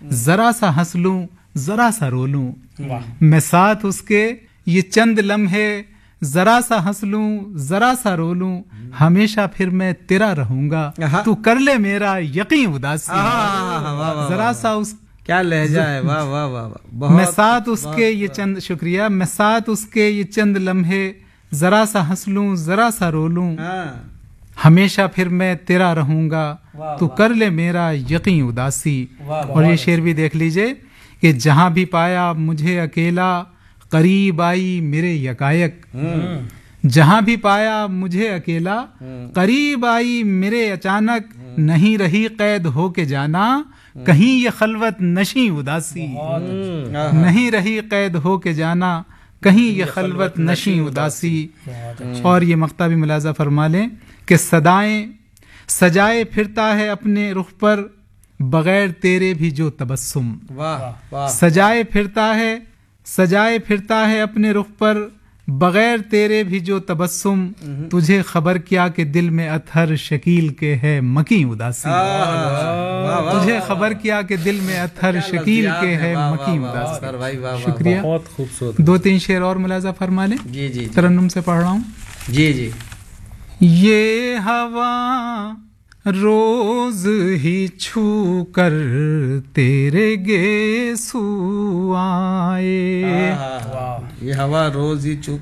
ذرا سا ہنس لوں ذرا سا رو لوں میں ساتھ اس کے یہ چند لمحے ذرا سا ہنس لوں ذرا سا رو لوں ہمیشہ پھر میں تیرا رہوں گا تو کر لے میرا یقین اداسی ذرا سا اس کیا لہجہ ہے واہ واہ واہ میں ساتھ اس کے یہ چند شکریہ میں ساتھ اس کے یہ چند لمحے ذرا سا ہنس لوں ذرا سا رو لوں ہمیشہ پھر میں تیرا رہوں گا تو کر لے میرا یقین اداسی اور یہ شعر بھی دیکھ لیجئے کہ جہاں بھی پایا مجھے اکیلا قریب آئی میرے یکایک جہاں بھی پایا مجھے اکیلا قریب آئی میرے اچانک نہیں رہی قید ہو کے جانا کہیں یہ خلوت نشیں اداسی نہیں رہی قید ہو کے جانا کہیں یہ خلوت نشیں اداسی اور یہ مقطع بھی ملاحظہ فرما لیں کہ صدائیں سجائے پھرتا ہے اپنے رخ پر بغیر تیرے بھی جو تبسم سجائے پھرتا ہے اپنے رخ پر بغیر تیرے بھی جو تبسم تجھے خبر کیا کہ دل میں اطہر شکیل کے ہے مکی اداسی تجھے خبر کیا کہ دل میں اطہر شکیل کے ہے مکی اداسی شکریہ بہت خوبصورت 2-3 شعر اور ملاحظہ فرما لیں جی جی ترنم سے پڑھ رہا ہوں جی یہ ہوا روز ہی چھو کر تیرے گیسو آئے یہ ہوا روز ہی چھو